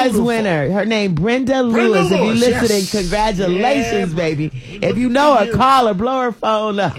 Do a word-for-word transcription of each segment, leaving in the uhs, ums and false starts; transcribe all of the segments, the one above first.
prize winner. Her name Brenda, Brenda Lewis. If you're Lewis, listening, yes. congratulations, Yeah. baby. If you know her, call her, blow her phone up.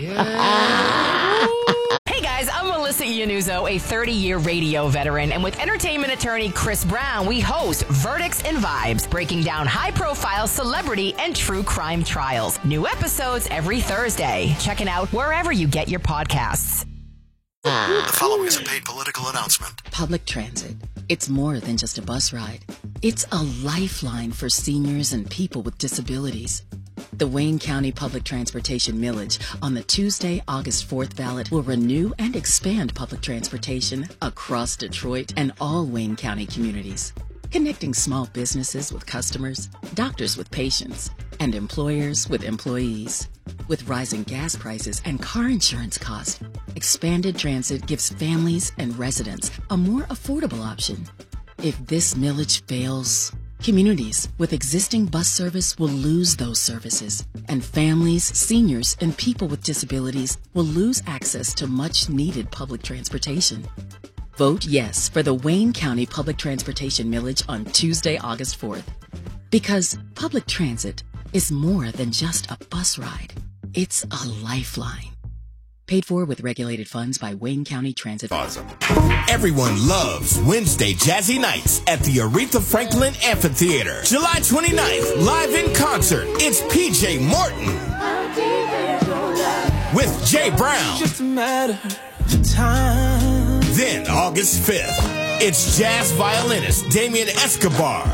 Hey guys, I'm Melissa Iannuzzo, a thirty-year radio veteran, and with entertainment attorney Chris Brown, we host Verdicts and Vibes, breaking down high-profile celebrity and true crime trials. New episodes every Thursday. Check it out wherever you get your podcasts. The following is a paid political announcement. Public transit. It's more than just a bus ride. It's a lifeline for seniors and people with disabilities. The Wayne County Public Transportation Millage on the Tuesday, August fourth ballot will renew and expand public transportation across Detroit and all Wayne County communities, connecting small businesses with customers, doctors with patients, and employers with employees. With rising gas prices and car insurance costs, expanded transit gives families and residents a more affordable option. If this millage fails, communities with existing bus service will lose those services, and families, seniors, and people with disabilities will lose access to much-needed public transportation. Vote yes for the Wayne County Public Transportation Millage on Tuesday, August fourth. Because public transit is more than just a bus ride. It's a lifeline. Paid for with regulated funds by Wayne County Transit. Awesome. Everyone loves Wednesday Jazzy Nights at the Aretha Franklin Amphitheater. July twenty-ninth, live in concert. It's P J Morton with Jay Brown. Just a matter of time. Then August fifth, it's jazz violinist Damien Escobar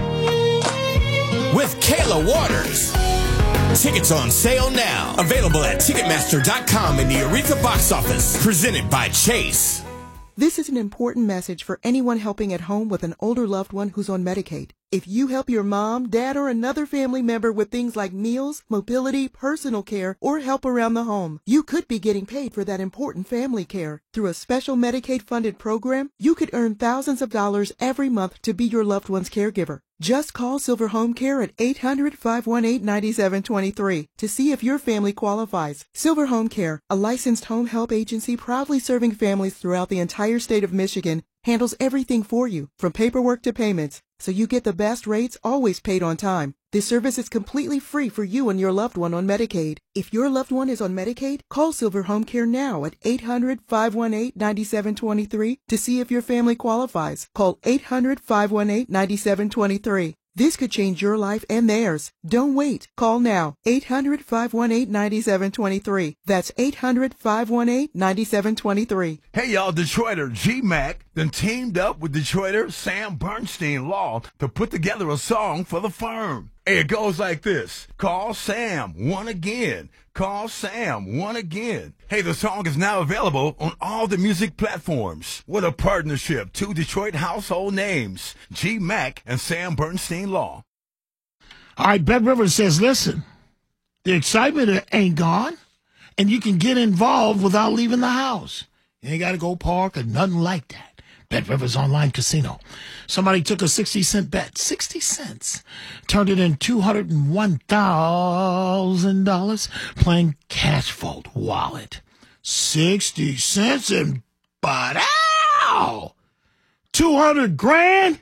with Kayla Waters. Tickets on sale now. Available at Ticketmaster dot com in the Aretha box office. Presented by Chase. This is an important message for anyone helping at home with an older loved one who's on Medicaid. If you help your mom, dad, or another family member with things like meals, mobility, personal care, or help around the home, you could be getting paid for that important family care. Through a special Medicaid-funded program, you could earn thousands of dollars every month to be your loved one's caregiver. Just call Silver Home Care at eight hundred, five one eight, nine seven two three to see if your family qualifies. Silver Home Care, a licensed home help agency proudly serving families throughout the entire state of Michigan, handles everything for you, from paperwork to payments, so you get the best rates, always paid on time. This service is completely free for you and your loved one on Medicaid. If your loved one is on Medicaid, call Silver Home Care now at eight hundred, five one eight, nine seven two three to see if your family qualifies. Call eight hundred, five one eight, nine seven two three. This could change your life and theirs. Don't wait. Call now. eight hundred, five one eight, nine seven two three. That's eight hundred, five one eight, nine seven two three. Hey, y'all, Detroiter G-Mac then teamed up with Detroiter Sam Bernstein Law to put together a song for the firm. Hey, it goes like this. Call Sam, one again. Call Sam, one again. Hey, the song is now available on all the music platforms. What a partnership. Two Detroit household names, G-Mac and Sam Bernstein Law. All right, Bet Rivers says, listen, the excitement ain't gone, and you can get involved without leaving the house. You ain't got to go park or nothing like that. Bet Rivers Online Casino. Somebody took a sixty cent bet, sixty cents, turned it in two hundred one thousand dollars playing Cash Vault Wallet. sixty cents and but ow! two hundred grand?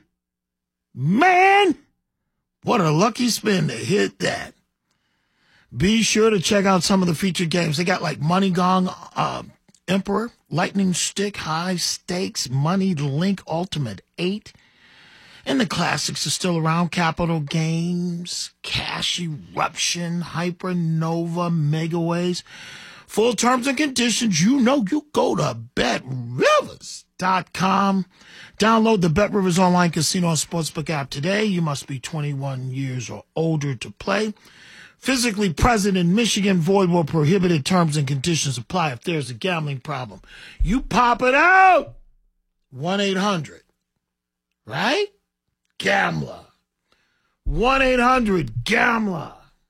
Man, what a lucky spin to hit that. Be sure to check out some of the featured games. They got like Money Gong, uh, Emperor, Lightning Stick, High Stakes, Money Link, Ultimate eight. And the classics are still around. Capital Games, Cash Eruption, Hypernova, Megaways. Full terms and conditions, you know you go to Bet Rivers dot com. Download the Bet Rivers Online Casino and Sportsbook app today. You must be twenty-one years or older to play. Physically present in Michigan, void where prohibited, terms and conditions apply. If there's a gambling problem, you pop it out. one eight hundred, right? Gambler. one eight hundred gambler.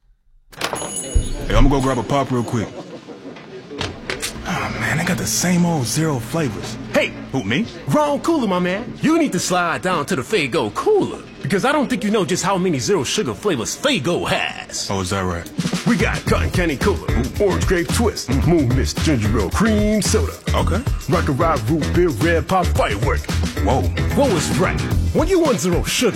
Hey, I'm gonna go grab a pop real quick. Oh, man, they got the same old zero flavors. Hey! Who, me? Wrong cooler, my man. You need to slide down to the Faygo cooler. Because I don't think you know just how many zero sugar flavors Faygo has. Oh, is that right? We got Cotton Candy Cola, Orange Grape Twist, Moon Mist Ginger Ale Cream Soda. Okay. Rock and Rock Root Beer Red Pop Firework. Whoa. What was right? When you want zero sugar,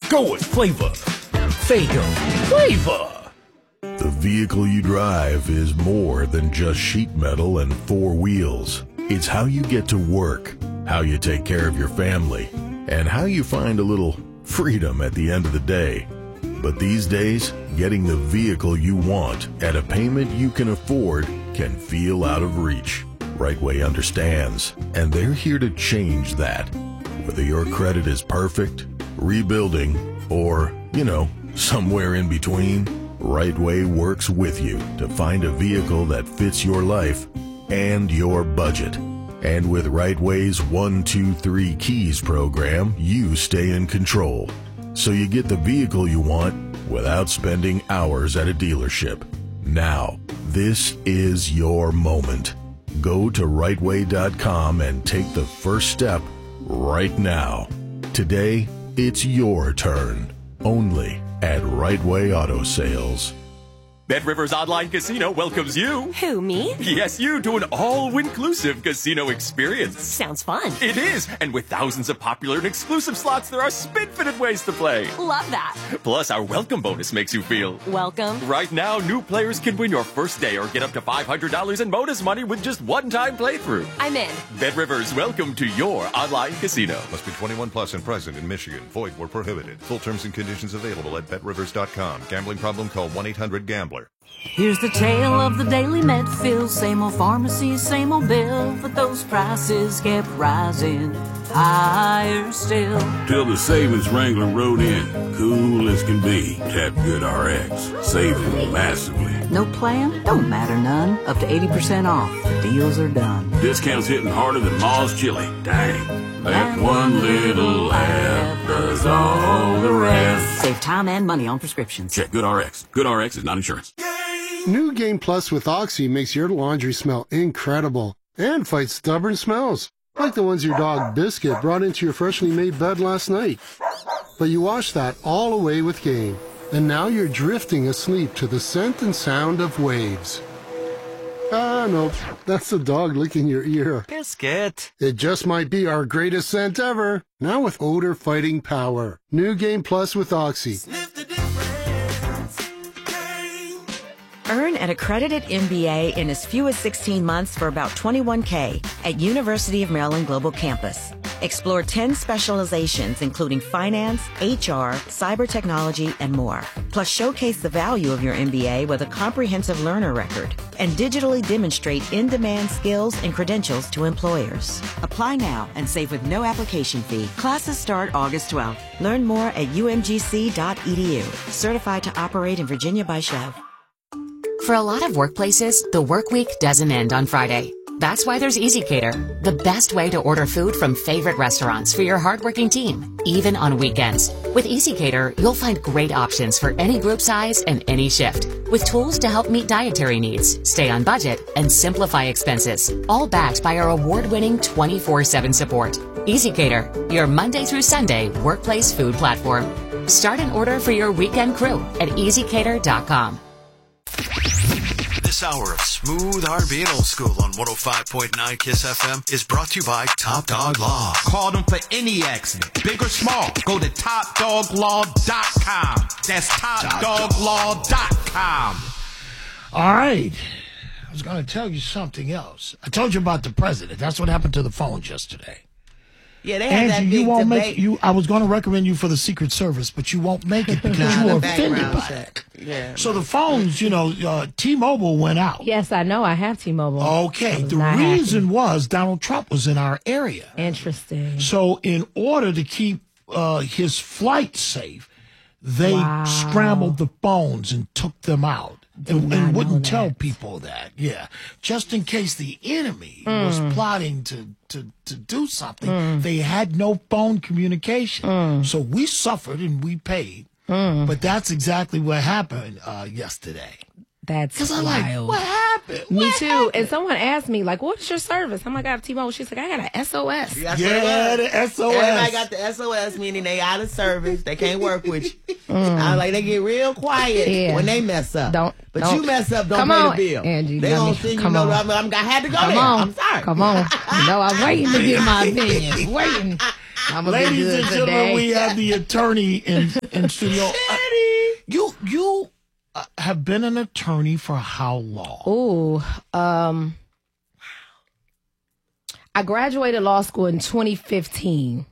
Go with flavor. Faygo flavor. The vehicle you drive is more than just sheet metal and four wheels. It's how you get to work, how you take care of your family, and how you find a little freedom at the end of the day. But these days, getting the vehicle you want at a payment you can afford can feel out of reach. Rightway understands, and they're here to change that. Whether your credit is perfect, rebuilding, or, you know, somewhere in between, Rightway works with you to find a vehicle that fits your life and your budget. And with Rightway's one two three Keys program, you stay in control. So you get the vehicle you want without spending hours at a dealership. Now, this is your moment. Go to rightway dot com and take the first step right now. Today, it's your turn. Only at Rightway Auto Sales. BetRivers Online Casino welcomes you. Who, me? Yes, you to an all-inclusive casino experience. Sounds fun. It is, and with thousands of popular and exclusive slots, there are spinfinite ways to play. Love that. Plus, our welcome bonus makes you feel welcome. Right now, new players can win your first day or get up to five hundred dollars in bonus money with just one-time playthrough. I'm in. BetRivers, welcome to your online casino. Must be twenty-one plus and present in Michigan. Void where prohibited. Full terms and conditions available at bet rivers dot com. Gambling problem? Call one eight hundred gambler. Here's the tale of the daily med fill. Same old pharmacy, same old bill, but those prices kept rising higher still. Till the savings wrangler rode in, cool as can be. Tap Good R X, saving massively. No plan? Don't matter none. Up to eighty percent off. The deals are done. Discounts hitting harder than Ma's chili. Dang. That one little app does all the rest. Save time and money on prescriptions. Check Good R X. Good R X is not insurance. New Game Plus with Oxy makes your laundry smell incredible and fights stubborn smells, like the ones your dog Biscuit brought into your freshly made bed last night. But you washed that all away with Game, and now you're drifting asleep to the scent and sound of waves. Ah, no, that's the dog licking your ear. Biscuit. It just might be our greatest scent ever, now with odor-fighting power. New Game Plus with Oxy. Earn an accredited M B A in as few as sixteen months for about twenty-one K at University of Maryland Global Campus. Explore ten specializations including finance, H R, cyber technology, and more. Plus showcase the value of your M B A with a comprehensive learner record and digitally demonstrate in-demand skills and credentials to employers. Apply now and save with no application fee. Classes start August twelfth. Learn more at u m g c dot e d u. Certified to operate in Virginia by Chev. For a lot of workplaces, the work week doesn't end on Friday. That's why there's EasyCater, the best way to order food from favorite restaurants for your hardworking team, even on weekends. With EasyCater, you'll find great options for any group size and any shift, with tools to help meet dietary needs, stay on budget, and simplify expenses, all backed by our award-winning twenty-four seven support. EasyCater, your Monday through Sunday workplace food platform. Start an order for your weekend crew at easy cater dot com. This hour of smooth R and B and old school on one oh five point nine Kiss F M is brought to you by Top Dog Law. Call them for any accident, big or small. Go to top dog law dot com. That's top dog law dot com. All right. I was going to tell you something else. I told you about the president. That's what happened to the phones yesterday. Yeah, they had Angie, that big you won't debate. make you. I was going to recommend you for the Secret Service, but you won't make it because Nah, you were the offended background by check. it. Yeah. So the phones, you know, uh, T-Mobile went out. Yes, I know. I have T-Mobile. Okay, the not reason was Donald Trump was in our area. Interesting. So in order to keep uh, his flight safe, they Wow. scrambled the phones and took them out. Did And, not and know wouldn't that. tell people that, yeah. Just in case the enemy Mm. was plotting to, to, to do something, Mm. they had no phone communication. So we suffered and we paid. Mm. But that's exactly what happened uh, yesterday. That's Because I'm wild. like, what happened? Me What too. happened? And someone asked me, like, what's your service? I'm like, I have T-Mobile. She's like, I got an S O S. That's Yeah, what it was. the S O S. Everybody got the S O S, meaning they out of service. They can't work with you. Mm. I was like, they get real quiet Yeah. when they mess up. Don't- but don't- you mess up, don't Come pay on, the bill. Angie, they let gonna me- send you come know, on. I'm, I'm, I had to go Come there. on. I'm sorry. Come on. You know, I'm waiting to get my opinion. Waiting. I'm gonna be Ladies good and gentlemen, today. we have the attorney in in studio. Uh, you you uh, have been an attorney for how long? Ooh, um, I graduated law school in twenty fifteen.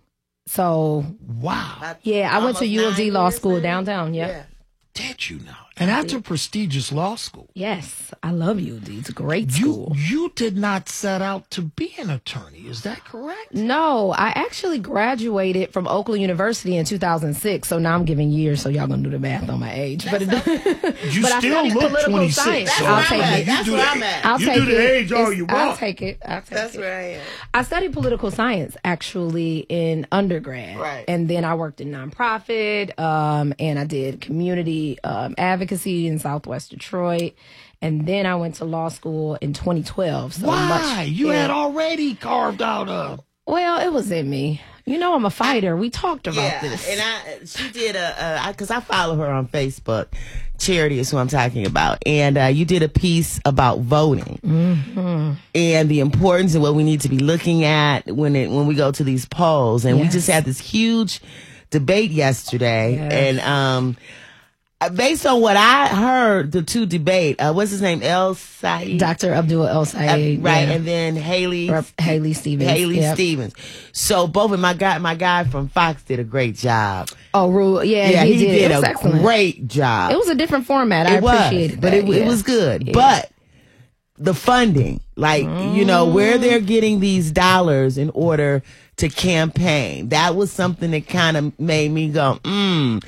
So wow, yeah, I went to U of D Law years School then? downtown. Yep. Yeah. Did you know? And that's a prestigious law school. Yes, I love U of D. It's a great You school. you did not set out to be an attorney. Is that correct? No, I actually graduated from Oakland University in two thousand six. So now I'm giving years, so y'all gonna do the math on my age. But, it, You but I still studied look political twenty-six. science. So I'll take it. That's You do where the- I'm at. I'll you take do the it. age all It's- you I'll want. take it. I'll take That's it. where I am. I studied political science actually in undergrad, Right. and then I worked in nonprofit, um, and I did community um, advocacy in Southwest Detroit, and then I went to law school in twenty twelve. So Why? much, you yeah. had already carved out a. Well, it was in me. You know, I'm a fighter. We talked about Yeah, this. and I she did a because I, I follow her on Facebook. Charity is who I'm talking about, and uh, you did a piece about voting Mm-hmm. and the importance of what we need to be looking at when it when we go to these polls. And we Yes. just had this huge debate yesterday, Yes. and um. uh, Based on what I heard, the two debate, uh, what's his name? El Said? Doctor Abdul El Sayed. Uh, right, yeah. and then Haley Rep- Haley Stevens. Haley Yep. Stevens. So both of my guy, my guy from Fox did a great job. Oh, Rule. Yeah, Yeah, he, he, did. did It was a excellent. great job. It was a different format. I It was, appreciated but that. it, it yeah. was good. Yeah. But the funding, like you know, where they're getting these dollars in order to campaign, that was something that kind of made me go, mm.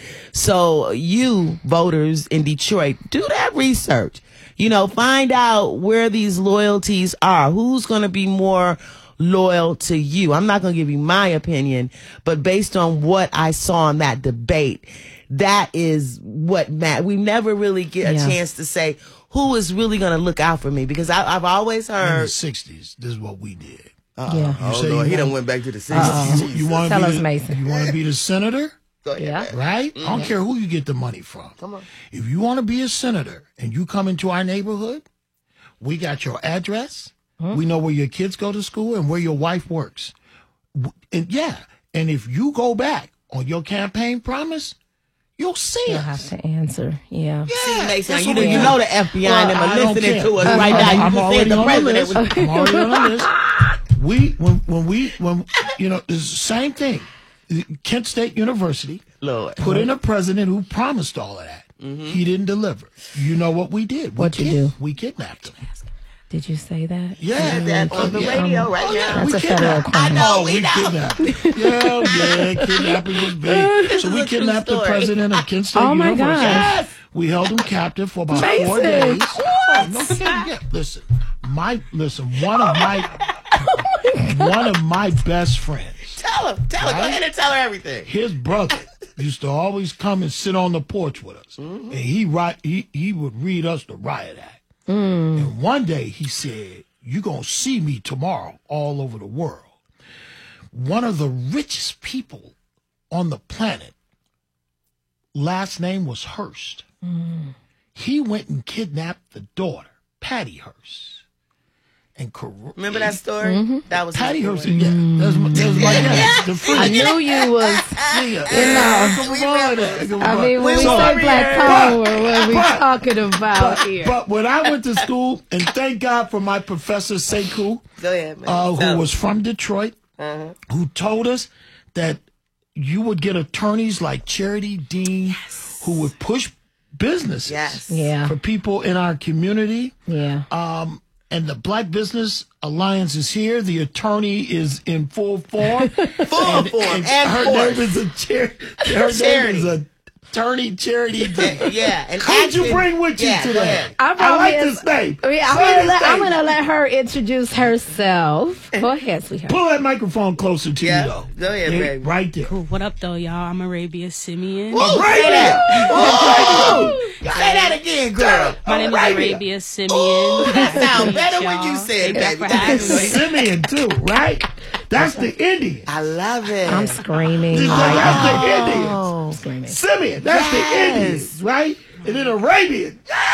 So you voters in Detroit, do that research. You know, find out where these loyalties are. Who's going to be more loyal to you? I'm not going to give you my opinion, but based on what I saw in that debate, that is what Matt. We never really get a Yeah. chance to say who is really going to look out for me, because I, I've always In the heard. sixties, this is what we did. Uh, Yeah. Oh, say Lord, you he done want- went back to the sixties. Uh, you, you want to Tell be us, the, Mason. You want to be the senator, Go ahead, Yeah. man. right? I don't care who you get the money from. Come on. If you want to be a senator and you come into our neighborhood, we got your address. We know where your kids go to school and where your wife works. W- And yeah, and if you go back on your campaign promise, you'll see You'll us. have to answer. Yeah. See, Mason, that's you what know, we you do. know the F B I and them Well, are I don't listening care. to us I'm- right I'm- now. I'm You already said the on the president list. was. I'm already on the list. We when when we when you know it's the same thing. Kent State University Lord. put in a president who promised all of that. He didn't deliver. You know what we did? We What'd you kid- do? We kidnapped him. Did you say that? Yeah, That on the yeah. radio right Oh, yeah, now. we That's a federal kidnapped. crime. I know, Oh, we we know. kidnapped. Yeah, yeah, kidnapping was big. This So is we a true kidnapped the story. president of Kent State Oh, my University. gosh. We held him captive for about Mason, four days. what? Oh, no kidding. Yeah, listen, my listen. One of my one of my best friends. Tell him. Tell her. Go Right? ahead and tell her everything. His brother used to always come and sit on the porch with us, and he write he he would read us the riot act. And one day he said, "You gonna see me tomorrow all over the world." One of the richest people on the planet, last name was Hearst. He went and kidnapped the daughter, Patty Hearst. And cor- Remember that story? That was Patty his Hearst, story. yeah, that's my, that's my yeah, the I freak. knew you was. Yeah, You know. come on, come I on. mean, when we So- say black power, what are we but- talking about but, here? but when I went to school, and thank God for my professor Sekou, Go ahead, man. uh, Tell who him. was from Detroit, Uh-huh. who told us that you would get attorneys like Charity Dean, who would push businesses Yes. Yeah. for people in our community. Yeah. Um, and the Black Business Alliance is here. The attorney is in full form. Full form and her force. name is a char- her Charity. name is a attorney Charity Dean. Yeah. And Who'd you action- bring with you Yeah, go today? ahead. I, I brought like me a- this name. I mean, I'm Say gonna, this let, I'm name. gonna let her introduce herself. Go ahead, sweetheart. Pull that microphone closer to Yeah. you, though. Go ahead, Yeah, baby. right there. Cool. What up, though, y'all? I'm Arabia Simeon. Whoa, Right say there. that. Whoa. Say that again, girl. My name Right is here. Arabia Simeon. Ooh, that Nice to sounds meet better when y'all. you said Thank you that. for That's having me. Simeon, too, right? That's the Indian. I love it. I'm screaming. That's right the now. Indians. I'm screaming. Simeon, that's Yes. the Indians, right? And then Arabian.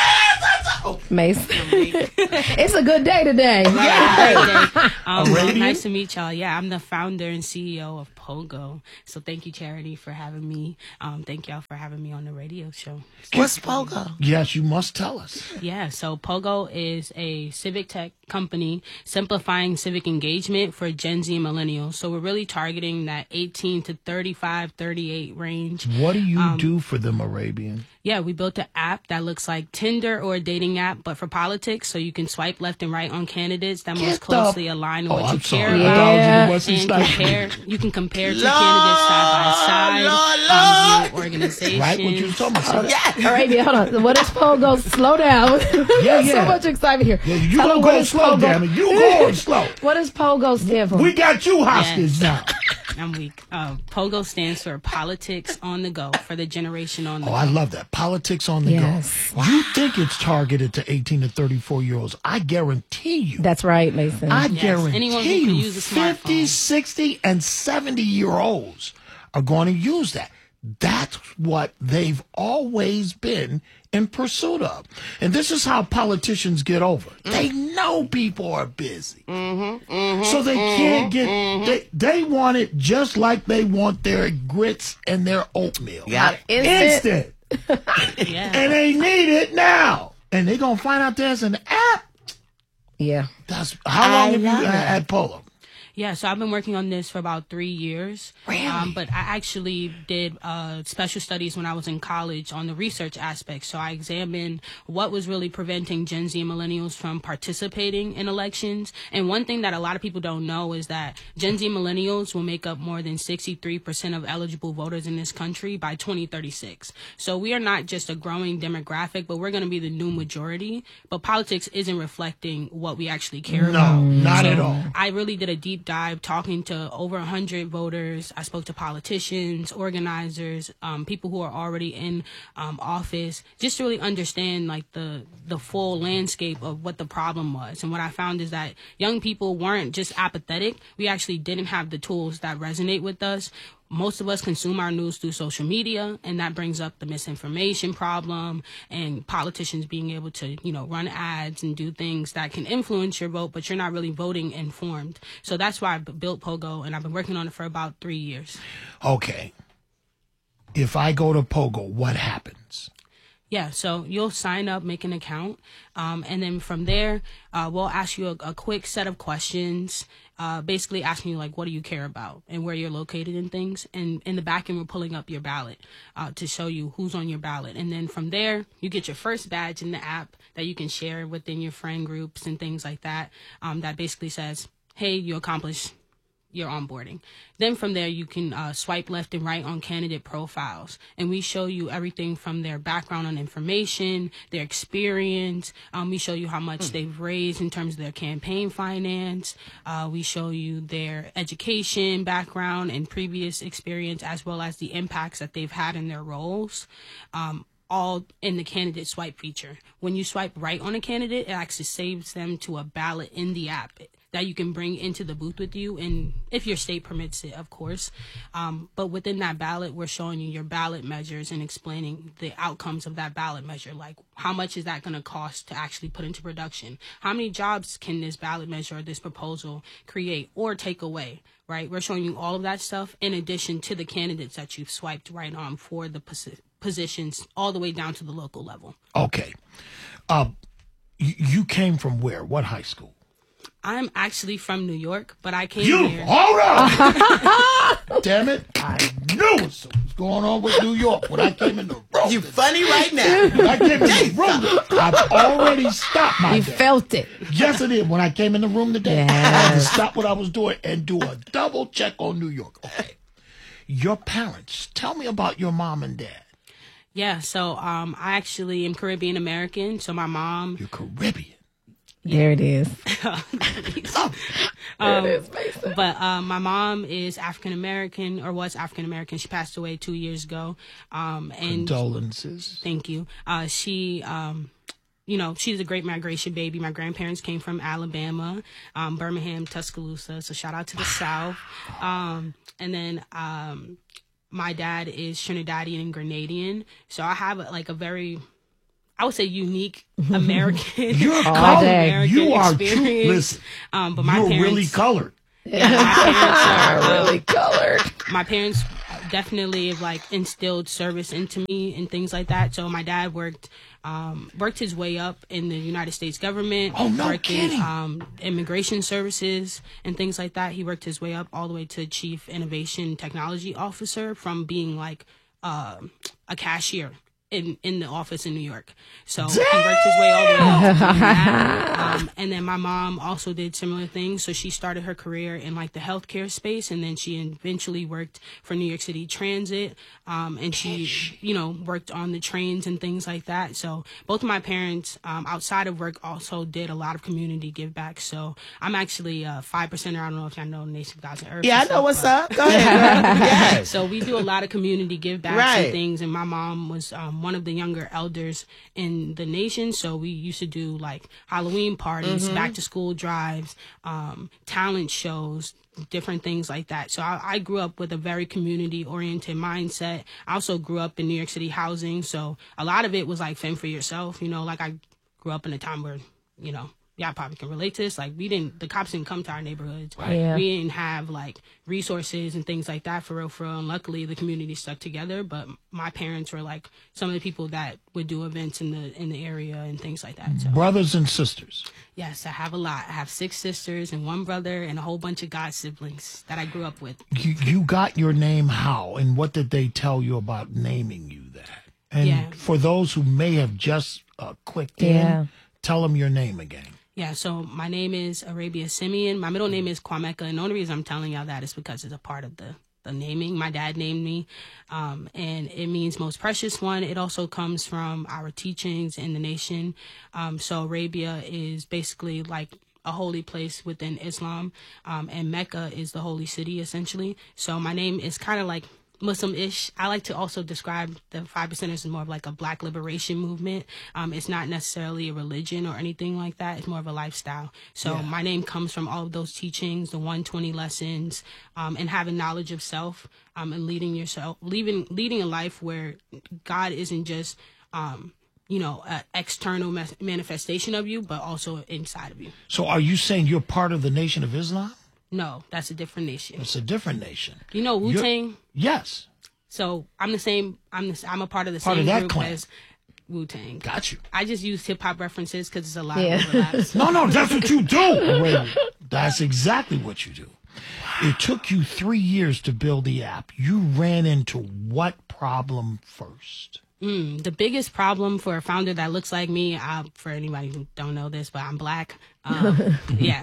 Mason. It's a good day today. Right, great day. Um, Arabian? nice to meet y'all. Yeah, I'm the founder and C E O of Pogo. So thank you, Charity, for having me. Um, thank y'all for having me on the radio show. What's Pogo? Yes, you must tell us. Yeah, so Pogo is a civic tech company simplifying civic engagement for Gen Z and millennials. So we're really targeting that eighteen to thirty-five, thirty-eight range. What do you Um, do for them, Arabian? Yeah, we built an app that looks like Tinder or a dating app, but for politics, so you can swipe left and right on candidates that most Get closely the- align with Oh, what I'm you care sorry. I about. thought I was in the Wesley And Snipes. compare, you can compare two candidates side by side, um, via organization. Right, what you was talking about. Yeah. Arabia, hold on. What is Pogo? Slow down. Yeah, so yeah. much excitement here. Yeah, you Tell gonna them go what is slow, Pogo- damn it. You going slow. What does Pogo stand for? We got you hostage Yes. now. I'm weak. Uh, Pogo stands for Politics on the Go, for the generation on the Oh, go. I love that. Politics on the Yes. go. You think it's targeted to eighteen to thirty-four year olds. I guarantee you. That's right, Mason. I Yes, guarantee anyone who you can use a fifty, smartphone. sixty, and seventy year olds are going to use that. That's what they've always been in pursuit of. And this is how politicians get over. They know people are busy. So they can't get, they, they want it just like they want their grits and their oatmeal. Yeah. Instant. Instant. Yeah. And they need it now. And they're going to find out there's an app. Yeah. That's how long I have you love had it. at Polo? Yeah, so I've been working on this for about three years. Really? Um, but I actually did uh, special studies when I was in college on the research aspect. So I examined what was really preventing Gen Z and millennials from participating in elections. And one thing that a lot of people don't know is that Gen Z and millennials will make up more than sixty-three percent of eligible voters in this country by twenty thirty-six. So we are not just a growing demographic, but we're going to be the new majority. But politics isn't reflecting what we actually care No, about. not So at all. I really did a deep dive talking to over one hundred voters. I spoke to politicians, organizers, um, people who are already in um, office, just to really understand like the the full landscape of what the problem was. And what I found is that young people weren't just apathetic. We actually didn't have the tools that resonate with us. Most of us consume our news through social media, and that brings up the misinformation problem and politicians being able to, you know, run ads and do things that can influence your vote, but you're not really voting informed. So that's why I b- built Pogo, and I've been working on it for about three years. Okay. If I go to Pogo, what happens? Yeah, so you'll sign up, make an account, um, and then from there, uh, we'll ask you a, a quick set of questions, uh, basically asking you, like, what do you care about and where you're located and things. And in the back end, we're pulling up your ballot uh, to show you who's on your ballot. And then from there, you get your first badge in the app that you can share within your friend groups and things like that, um, that basically says, hey, you accomplished your onboarding. Then from there, you can uh, swipe left and right on candidate profiles. And we show you everything from their background on information, their experience. Um, we show you how much they've raised in terms of their campaign finance. Uh, we show you their education background and previous experience, as well as the impacts that they've had in their roles. Um, all in the candidate swipe feature. When you swipe right on a candidate, it actually saves them to a ballot in the app that you can bring into the booth with you, and if your state permits it, of course. Um, but within that ballot, we're showing you your ballot measures and explaining the outcomes of that ballot measure, like how much is that going to cost to actually put into production? How many jobs can this ballot measure or this proposal create or take away, right? We're showing you all of that stuff in addition to the candidates that you've swiped right on for the posi- positions all the way down to the local level. Okay. Uh, you, you came from where? What high school? I'm actually from New York, but I came You, here. all right. Damn it. I knew what was going on with New York when I came in the room. You funny right now. When I came in the room, I've already stopped my You day. felt it. Yes, it did. When I came in the room today, I had to stop what I was doing and do a double check on New York. Okay. Your parents, tell me about your mom and dad. Yeah, so um, I actually am Caribbean American. So my mom. You're Caribbean. There it is. um, it is, but uh, my mom is African American, or was African American. She passed away two years ago. Um, and Condolences. Thank you. Uh, she, um, you know, she's a great migration baby. My grandparents came from Alabama, um, Birmingham, Tuscaloosa. So shout out to the South. Um, and then um, my dad is Trinidadian and Grenadian. So I have like a very, I would say, unique American. You're Black colored. American You are true. experience. Listen, um, but my you're parents, really colored. Yeah, my parents are um, really colored. My parents definitely have like instilled service into me and things like that. So my dad worked um, worked his way up in the United States government. Oh, no worked kidding. in um, immigration services and things like that. He worked his way up all the way to chief innovation technology officer from being like uh, a cashier in, in the office in New York. So he worked his way all the way up. to that. Um, and then my mom also did similar things. So she started her career in like the healthcare space, and then she eventually worked for New York City Transit. Um, and she, you know, worked on the trains and things like that. So both of my parents, um, outside of work, also did a lot of community give back. So I'm actually a five percenter. I don't know if y'all know Nation of Gods and Earth. Yeah, I and know stuff, what's but- up. Go ahead, girl. Yes. So we do a lot of community give backs Right. and things. And my mom was um, one of the younger elders in the nation. So we used to do like Halloween parties, Mhm. back to school drives, um, talent shows, different things like that. So I, I grew up with a very community oriented mindset. I also grew up in New York City housing. So a lot of it was like fend for yourself. You know, like I grew up in a time where, you know, y'all probably can relate to this. Like we didn't, the cops didn't come to our neighborhoods. Right. Yeah. We didn't have like resources and things like that for real, for real. And luckily the community stuck together. But my parents were like some of the people that would do events in the in the area and things like that. So Brothers and sisters. yes, I have a lot. I have six sisters and one brother and a whole bunch of god siblings that I grew up with. You, you got your name how, and what did they tell you about naming you that? And Yeah. for those who may have just uh, clicked Yeah. in, tell them your name again. Yeah, so my name is Arabia Simeon. My middle name is Kwameka, and the only reason I'm telling y'all that is because it's a part of the, the naming. My dad named me, um, and it means most precious one. It also comes from our teachings in the nation. Um, so Arabia is basically like a holy place within Islam, um, and Mecca is the holy city, essentially. So my name is kind of like Muslim-ish. I like to also describe the Five Percenters as more of like a black liberation movement. Um, it's not necessarily a religion or anything like that. It's more of a lifestyle. So Yeah. my name comes from all of those teachings, the one twenty lessons, um, and having knowledge of self, um, and leading yourself, leading leading a life where God isn't just, um, you know, an external mas- manifestation of you, but also inside of you. So are you saying you're part of the Nation of Islam? No, that's a different nation. It's a different nation. You know Wu You're- Tang? Yes. So I'm the same. I'm the, I'm a part of the Part same of that group clan. as Wu Tang. Got you. I just use hip hop references because it's a lot Yeah. of overlaps. No, no, that's what you do. Wait, that's exactly what you do. It took you three years to build the app. You ran into what problem first? Mm, the biggest problem for a founder that looks like me, uh, for anybody who don't know this, but I'm black, um, yeah,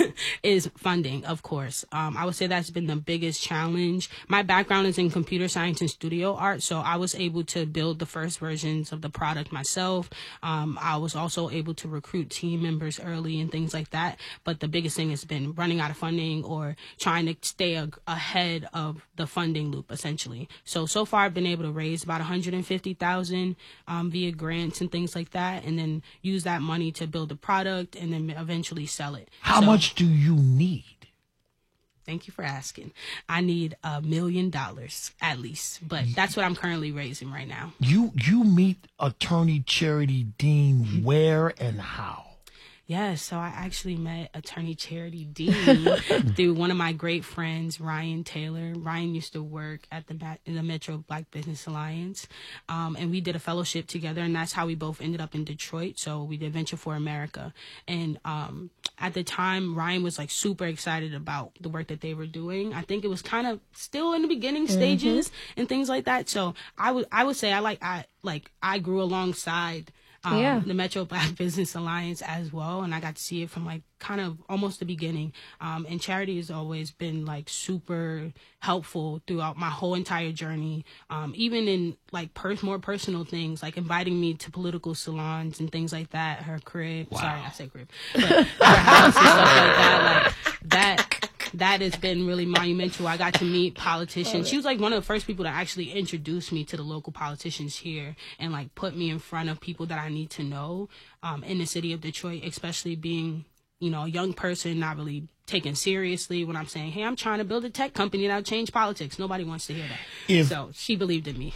is funding, of course. Um, I would say that's been the biggest challenge. My background is in computer science and studio art, so I was able to build the first versions of the product myself. Um, I was also able to recruit team members early and things like that. But the biggest thing has been running out of funding or trying to stay a- ahead of the funding loop, essentially. So, so far I've been able to raise about one hundred fifty thousand dollars um, via grants and things like that, and then use that money to build a product and then eventually sell it. How So- much do you need? Thank you for asking. I need a million dollars at least, but that's what I'm currently raising right now. You you meet Attorney Charity Dean where and how? Yeah, so I actually met Attorney Charity Dean through one of my great friends, Ryan Taylor. Ryan used to work at the Ma- the Metro Black Business Alliance, um, and we did a fellowship together, and that's how we both ended up in Detroit. So we did Venture for America, and um, at the time, Ryan was like super excited about the work that they were doing. I think it was kind of still in the beginning stages and things like that. So I would I would say I like I like I grew alongside. Um, Yeah. the Metro Black Business Alliance as well, and I got to see it from like kind of almost the beginning. Um, and Charity has always been like super helpful throughout my whole entire journey, um, even in like per- more personal things, like inviting me to political salons and things like that. Her crib, sorry, I said crib, but her house and stuff like that. Like that. That has been really monumental. I got to meet politicians. She was like one of the first people that actually introduced me to the local politicians here and like put me in front of people that I need to know um, in the city of Detroit, especially being, you know, a young person, not really taken seriously when I'm saying, hey, I'm trying to build a tech company that'll change politics. Nobody wants to hear that. If- so she believed in me.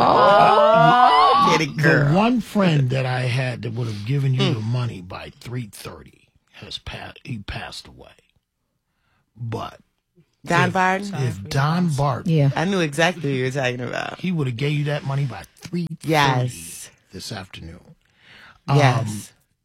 Get it, girl. The one friend that I had that would have given you the money by three thirty has passed. He passed away. but Don if, Barton? If Don Barton, yeah, I knew exactly who you were talking about. He would have gave you that money by three thirty yes. this afternoon. Yes. Um,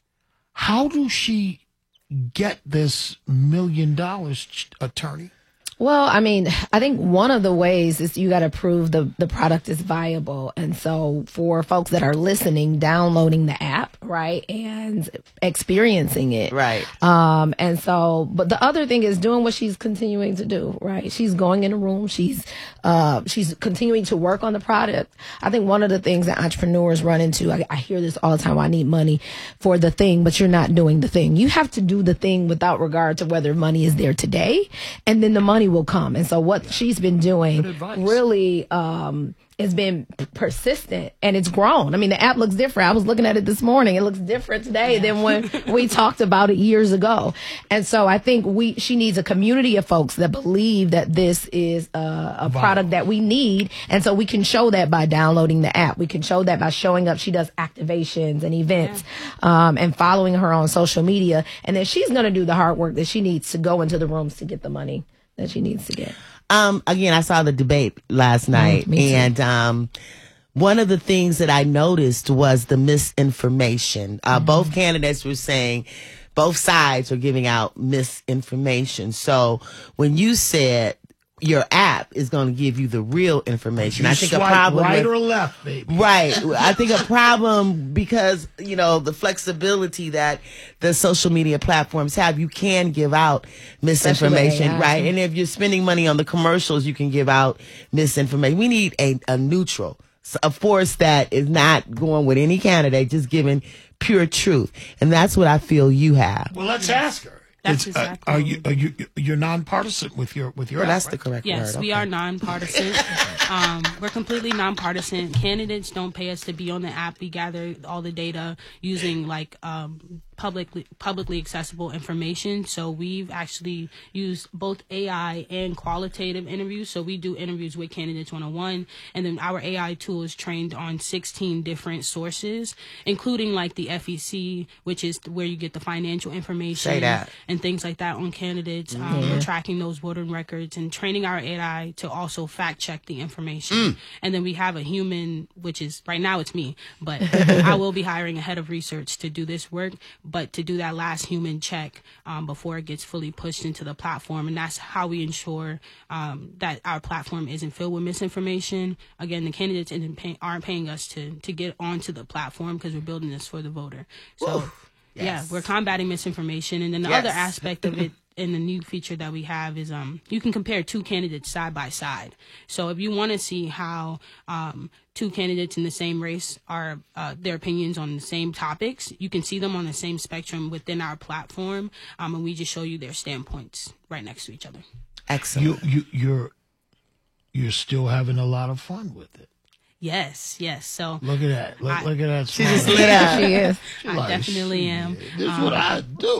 how do she get this million dollars, attorney? Well, I mean, I think one of the ways is you got to prove the, the product is viable. And so for folks that are listening, downloading the app, right, and experiencing it. Right. Um, and so, but the other thing is doing what she's continuing to do, right? She's going in a room. She's, uh, she's continuing to work on the product. I think one of the things that entrepreneurs run into, I, I hear this all the time, I need money for the thing, but you're not doing the thing. You have to do the thing without regard to whether money is there today, and then the money will come. And so what she's been doing really um has been persistent, and it's grown. I mean, the app looks different. I was looking at it this morning. It looks different today yeah. than when we talked about it years ago. And so I think we she needs a community of folks that believe that this is a, a wow. product that we need. And so we can show that by downloading the app. We can show that by showing up. She does activations and events yeah. um, and following her on social media. And then she's going to do the hard work that she needs to go into the rooms to get the money that she needs to get. Um, again, I saw the debate last night, mm, and um, one of the things that I noticed was the misinformation. Uh, mm-hmm. Both candidates were saying both sides are giving out misinformation. So when you said your app is going to give you the real information, you I think swipe a problem right with, or left, baby. Right. I think a problem because, you know, the flexibility that the social media platforms have, you can give out misinformation, right? And if you're spending money on the commercials, you can give out misinformation. We need a, a neutral, a force that is not going with any candidate, just giving pure truth. And that's what I feel you have. Well, let's ask her. That's uh, exactly. Are you are you you're nonpartisan with your with your? Well, app, that's right? the correct yes, word. Yes, okay. we are nonpartisan. um, we're completely nonpartisan. Candidates don't pay us to be on the app. We gather all the data using like um, publicly publicly accessible information. So we've actually used both A I and qualitative interviews. So we do interviews with candidates one on one, and then our A I tool is trained on sixteen different sources, including like the F E C, which is where you get the financial information. Say that. And things like that on candidates. Um, Mm-hmm. We're tracking those voting records and training our A I to also fact check the information. Mm. And then we have a human, which is right now it's me, but I will be hiring a head of research to do this work, but to do that last human check um, before it gets fully pushed into the platform. And that's how we ensure um, that our platform isn't filled with misinformation. Again, the candidates isn't pay- aren't paying us to, to get onto the platform because we're building this for the voter. So. Oof. Yes. Yeah, we're combating misinformation. And then the Yes. other aspect of it in the new feature that we have is um you can compare two candidates side by side. So if you want to see how um two candidates in the same race are uh, their opinions on the same topics, you can see them on the same spectrum within our platform, um, and we just show you their standpoints right next to each other. Excellent. You you you're you're still having a lot of fun with it. Yes, yes. So look at that. Look, I, look at that. She just lit up. She is. I like, definitely am. This is um, what I do.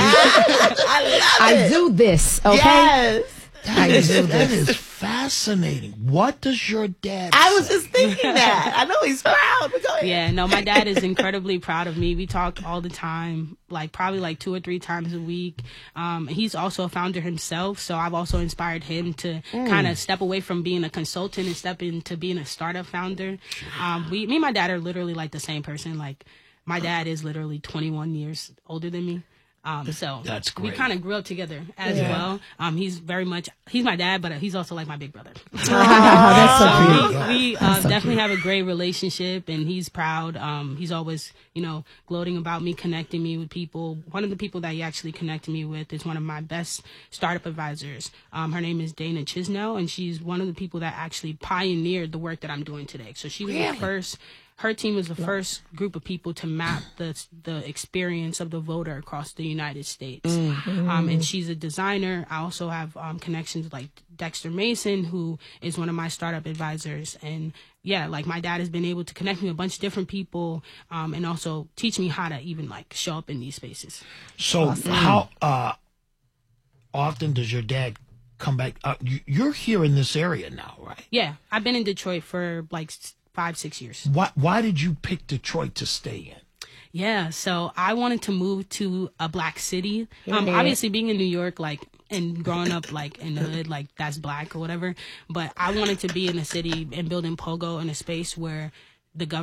I love I it. do this, okay? Yes. That is, that is fascinating. What does your dad I was say? just thinking that. I know he's proud, but go ahead. Yeah, no, my dad is incredibly proud of me. We talk all the time, like probably like two or three times a week. Um, he's also a founder himself, so I've also inspired him to mm. kind of step away from being a consultant and step into being a startup founder. Um, we, me and my dad are literally like the same person. Like my dad is literally twenty-one years older than me. Um, so That's great. we kind of grew up together as Yeah. well. Um, he's very much, he's my dad, but he's also like my big brother. Oh, that's so so cute. we, we uh, That's so definitely cute. have a great relationship, and he's proud. Um, he's always, you know, gloating about me, connecting me with people. One of the people that he actually connected me with is one of my best startup advisors. Um, her name is Dana Chisnell, and she's one of the people that actually pioneered the work that I'm doing today. So she was Really? the first. Her team was the first group of people to map the the experience of the voter across the United States. Mm-hmm. Um, and she's a designer. I also have um, connections like Dexter Mason, who is one of my startup advisors. And yeah, like my dad has been able to connect me with a bunch of different people, um, and also teach me how to even like show up in these spaces. So how uh, often does your dad come back? Uh, you, you're here in this area now, right? Yeah, I've been in Detroit for like five, six years. Why Why did you pick Detroit to stay in? Yeah, so I wanted to move to a black city. You're Um, dead. obviously, being in New York, like and growing up like in the hood, like that's black or whatever. But I wanted to be in a city and building Pogo in a space where the government